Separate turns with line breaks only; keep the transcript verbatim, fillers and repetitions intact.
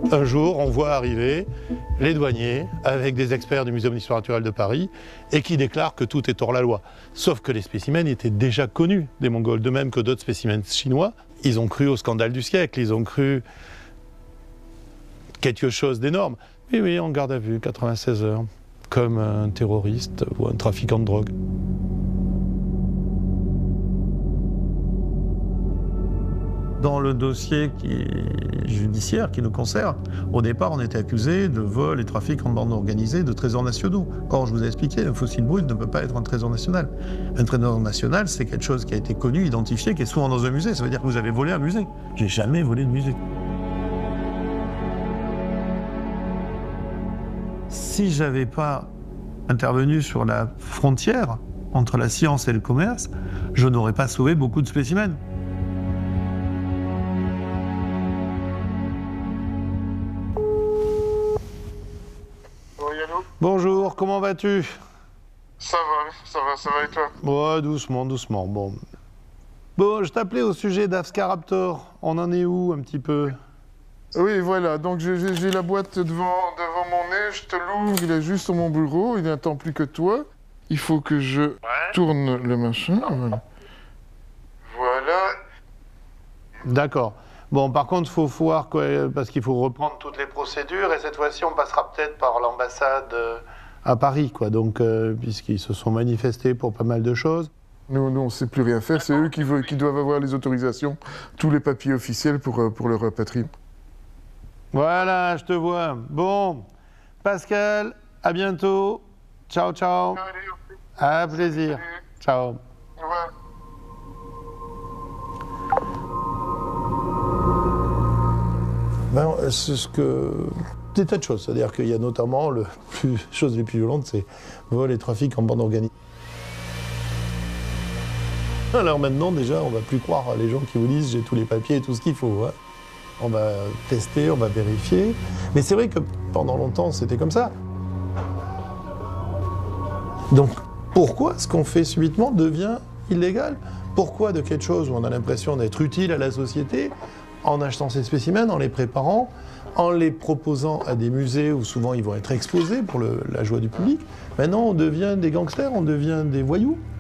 Un jour, on voit arriver les douaniers avec des experts du Muséum d'histoire naturelle de Paris et qui déclarent que tout est hors la loi. Sauf que les spécimens étaient déjà connus des Mongols, de même que d'autres spécimens chinois. Ils ont cru au scandale du siècle, ils ont cru quelque chose d'énorme. Oui, oui, en garde à vue, quatre-vingt-seize heures, comme un terroriste ou un trafiquant de drogue. Dans le dossier qui est judiciaire qui nous concerne, au départ, on était accusé de vol et trafic en bande organisée de trésors nationaux. Or, je vous ai expliqué, un fossile brut ne peut pas être un trésor national. Un trésor national, c'est quelque chose qui a été connu, identifié, qui est souvent dans un musée. Ça veut dire que vous avez volé un musée. J'ai jamais volé de musée. Si j'avais pas intervenu sur la frontière entre la science et le commerce, je n'aurais pas sauvé beaucoup de spécimens. Bonjour, comment vas-tu?
Ça va, ça va, ça va et toi?
Ouais, doucement, doucement, bon. Bon, je t'appelais au sujet d'Avscaraptor. On en est où, un petit peu?
Oui, voilà, donc j'ai la boîte devant, devant mon nez, je te l'ouvre, il est juste sur mon bureau, il n'attend plus que toi. Il faut que je ouais. tourne le machin, voilà. Voilà.
D'accord. Bon, par contre, il faut voir, quoi, parce qu'il faut reprendre toutes les procédures, et cette fois-ci, on passera peut-être par l'ambassade à Paris, quoi, donc, euh, puisqu'ils se sont manifestés pour pas mal de choses.
Nous, nous on ne sait plus rien faire, c'est eux qui, veulent, qui doivent avoir les autorisations, tous les papiers officiels pour, pour le rapatriement.
Voilà, je te vois. Bon, Pascal, à bientôt. Ciao, ciao. À plaisir. Ciao.
Ouais.
Ben, c'est ce que... Des tas de choses, c'est-à-dire qu'il y a notamment, les choses les plus violentes, c'est vol et trafic en bande organisée. Alors maintenant, déjà, on ne va plus croire les gens qui vous disent « j'ai tous les papiers et tout ce qu'il faut hein. ». On va tester, on va vérifier. Mais c'est vrai que pendant longtemps, c'était comme ça. Donc, pourquoi ce qu'on fait subitement devient illégal? Pourquoi de quelque chose où on a l'impression d'être utile à la société, en achetant ces spécimens, en les préparant, en les proposant à des musées où souvent ils vont être exposés pour le, la joie du public, maintenant on devient des gangsters, on devient des voyous?